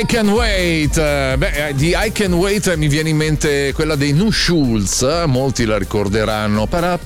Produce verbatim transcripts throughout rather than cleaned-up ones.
I Can Wait. Beh, di I Can Wait mi viene in mente quella dei Nu Schulz, molti la ricorderanno.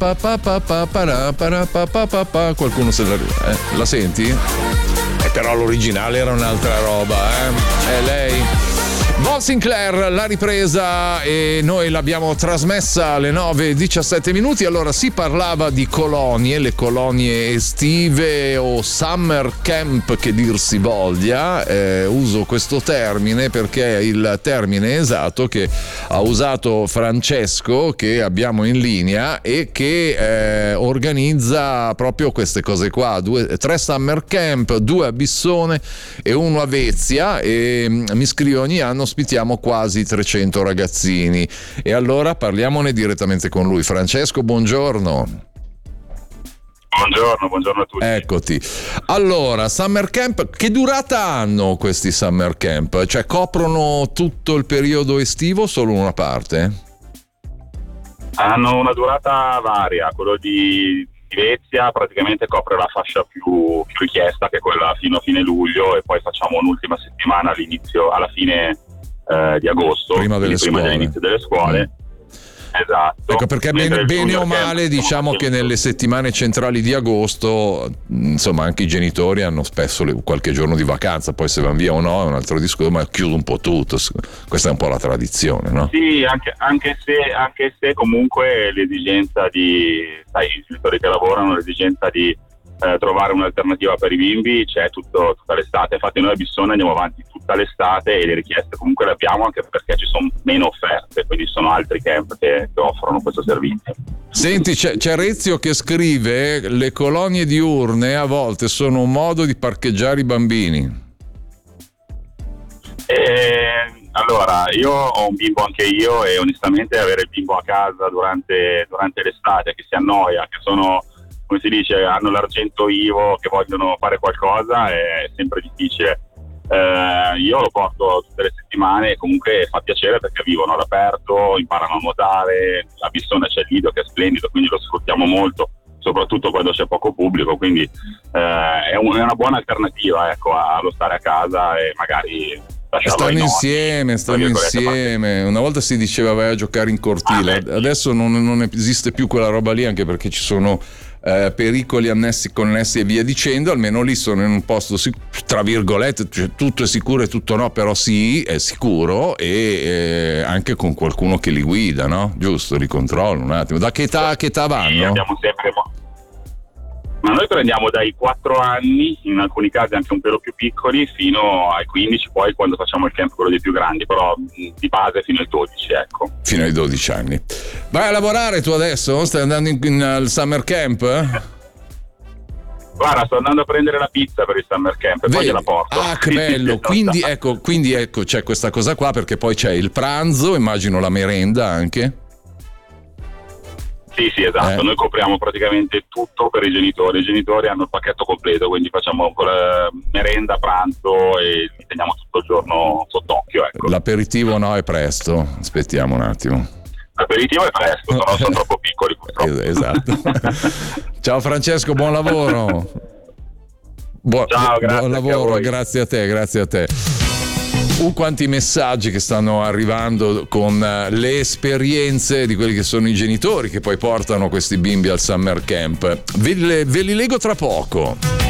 Qualcuno se la eh, la senti? Eh, però l'originale era un'altra roba, eh? È lei. Bob Sinclair, la ripresa, e noi l'abbiamo trasmessa alle nove e diciassette minuti. Allora, si parlava di colonie, le colonie estive o summer camp che dir si voglia. Eh, uso questo termine perché è il termine esatto che ha usato Francesco, che abbiamo in linea e che eh, organizza proprio queste cose qua. Due, tre summer camp, due a Bissone e uno a Vezia, e mh, mi scrive ogni anno ospitiamo quasi trecento ragazzini. E allora parliamone direttamente con lui. Francesco, buongiorno. Buongiorno, buongiorno a tutti. Eccoti. Allora, summer camp, che durata hanno questi summer camp? Cioè, coprono tutto il periodo estivo o solo una parte? Hanno una durata varia. Quello di Vezia praticamente copre la fascia più, più richiesta, che è quella fino a fine luglio, e poi facciamo un'ultima settimana all'inizio, alla fine eh, di agosto, prima delle prima scuole. dell'inizio delle scuole. Mm. Esatto. Ecco perché bene, bene o male diciamo che nelle settimane centrali di agosto, insomma, anche i genitori hanno spesso le, qualche giorno di vacanza, poi se vanno via o no è un altro discorso, ma chiude un po' tutto. Questa è un po' la tradizione, no? Sì, anche, anche se anche se comunque l'esigenza di, sai, i genitori che lavorano, l'esigenza di eh, trovare un'alternativa per i bimbi c'è tutto, tutta l'estate. Infatti noi a Bissone andiamo avanti tutta l'estate e le richieste comunque le abbiamo, anche perché ci sono meno offerte, quindi ci sono altri camp che, che offrono questo servizio. Senti, c'è, c'è Rezio che scrive: le colonie diurne a volte sono un modo di parcheggiare i bambini. E, allora, io ho un bimbo anche io, e onestamente avere il bimbo a casa durante, durante l'estate che si annoia, che sono, come si dice, hanno l'argento vivo, che vogliono fare qualcosa, è sempre difficile. Eh, io lo porto tutte le settimane e comunque fa piacere perché vivono all'aperto, imparano a nuotare. A Bissone c'è il Lido che è splendido, quindi lo sfruttiamo molto, soprattutto quando c'è poco pubblico, quindi eh, è, un, è una buona alternativa, ecco, allo stare a casa e magari stanno insieme, stanno insieme. Una volta si diceva vai a giocare in cortile, ah, adesso non, non esiste più quella roba lì, anche perché ci sono eh, pericoli annessi, connessi e via dicendo. Almeno lì sono in un posto sic- tra virgolette, cioè, tutto è sicuro e tutto no, però sì, è sicuro, e eh, anche con qualcuno che li guida, no? Giusto, li controlla un attimo. Da che età, che età vanno? Sì, abbiamo sempre Ma noi prendiamo dai quattro anni, in alcuni casi anche un pelo più piccoli, fino ai quindici, poi quando facciamo il camp quello dei più grandi, però di base fino ai dodici, ecco. Fino ai dodici anni. Vai a lavorare tu adesso? Stai andando in, in, al summer camp? Guarda, sto andando a prendere la pizza per il summer camp e Vedi? poi gliela porto. Ah, che bello! quindi ecco, quindi ecco, c'è questa cosa qua, perché poi c'è il pranzo, immagino la merenda anche. Sì, sì, esatto. Eh. Noi copriamo praticamente tutto per i genitori. I genitori hanno il pacchetto completo, quindi facciamo con la merenda, pranzo, e li teniamo tutto il giorno sott'occhio, ecco. L'aperitivo no, è presto. Aspettiamo un attimo. L'aperitivo è presto, però sono troppo piccoli purtroppo. Esatto. Ciao Francesco, buon lavoro. Buon, Ciao, grazie. Buon lavoro, a grazie a te, grazie a te. Uh, quanti messaggi che stanno arrivando con uh, le esperienze di quelli che sono i genitori che poi portano questi bimbi al summer camp. Ve, le, ve li leggo tra poco.